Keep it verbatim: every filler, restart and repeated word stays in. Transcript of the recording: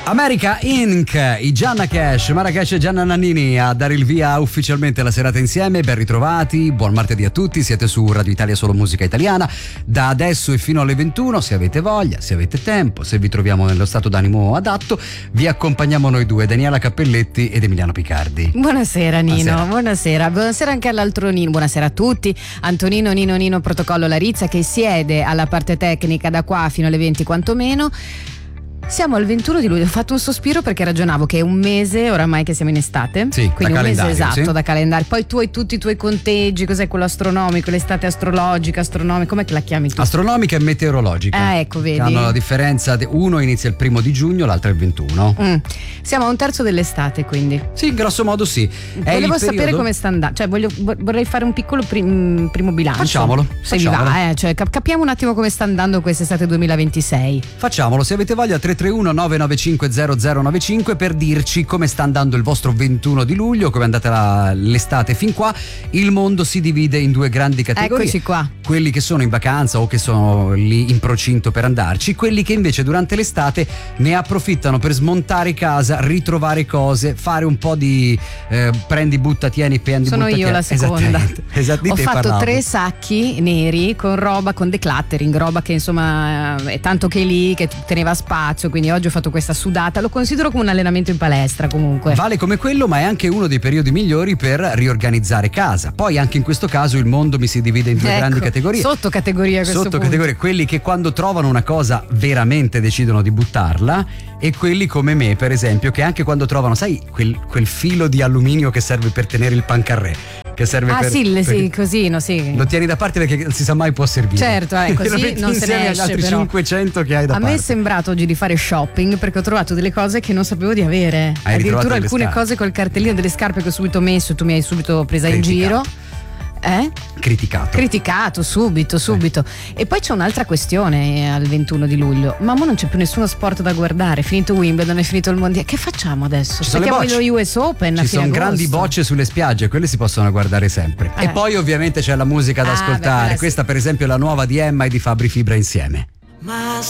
America Incorporated, i Gianna Cash, Marracash e Gianna Nannini a dare il via ufficialmente alla serata insieme. Ben ritrovati, buon martedì a tutti, siete su Radio Italia Solo Musica Italiana da adesso e fino alle ventuno. Se avete voglia, se avete tempo, se vi troviamo nello stato d'animo adatto, vi accompagniamo noi due, Daniela Cappelletti ed Emiliano Picardi. Buonasera Nino, buonasera, buonasera, buonasera anche all'altro Nino, buonasera a tutti. Antonino Nino Nino Protocollo Larizza che siede alla parte tecnica da qua fino alle venti quantomeno. Siamo al ventuno di luglio, ho fatto un sospiro perché ragionavo che è un mese oramai che siamo in estate, sì, quindi un mese esatto, sì, da calendario. Poi tu hai tutti i tuoi conteggi, cos'è quello astronomico, l'estate astrologica, astronomica, com'è che la chiami tu? Astronomica e meteorologica. Ah, ecco, vedi. Hanno la differenza, uno inizia il primo di giugno, l'altro il ventuno. Mm. Siamo a un terzo dell'estate, quindi. Sì, grosso modo sì. È Volevo il sapere periodo... come sta andando, cioè voglio, vorrei fare un piccolo prim, primo bilancio. Facciamolo. Se facciamolo. vi va, eh, cioè cap- capiamo un attimo come sta andando quest'estate duemilaventisei. Facciamolo, se avete voglia tre tre uno nove nove cinque zero zero nove cinque per dirci come sta andando il vostro ventuno di luglio, come è andata la, l'estate fin qua. Il mondo si divide in due grandi categorie. Eccoci qua. Quelli che sono in vacanza o che sono lì in procinto per andarci, quelli che invece durante l'estate ne approfittano per smontare casa, ritrovare cose, fare un po' di eh, prendi, butta, tieni, prendi, Sono butta, io tieni. la seconda. Esatto, Ho fatto parlavo. tre sacchi neri con roba, con decluttering, roba che insomma è tanto che è lì, che teneva spazio, quindi oggi ho fatto questa sudata, lo considero come un allenamento in palestra comunque. Vale come quello, ma è anche uno dei periodi migliori per riorganizzare casa. Poi anche in questo caso il mondo mi si divide in due ecco, grandi categorie. Sottocategorie a questo Sottocategorie, punto. quelli che quando trovano una cosa veramente decidono di buttarla, e quelli come me per esempio che anche quando trovano, sai, quel, quel filo di alluminio che serve per tenere il pancarré, che serve ah per, sì, le, per sì, così, no, sì. lo tieni da parte perché non si sa mai può servire. Certo, eh, così lo metti non se insieme ne agli esce, altri però. cinquecento che hai da a parte. me è sembrato oggi di fare shopping perché ho trovato delle cose che non sapevo di avere. Hai addirittura ritrovato alcune delle cose col cartellino delle scarpe che ho subito messo e tu mi hai subito presa Criticato. in giro. Eh? Criticato. Criticato subito, subito. Eh. E poi c'è un'altra questione al ventuno di luglio. Ma mo non c'è più nessuno sport da guardare. È finito Wimbledon, è finito il mondiale. Che facciamo adesso? Ci sono le Aspettiamo bocce. lo U S Open. Ci sono grandi bocce sulle spiagge, quelle si possono guardare sempre. Eh. E poi ovviamente c'è la musica da Ah, ascoltare. beh, Questa per esempio è la nuova di Emma e di Fabri Fibra insieme. Ma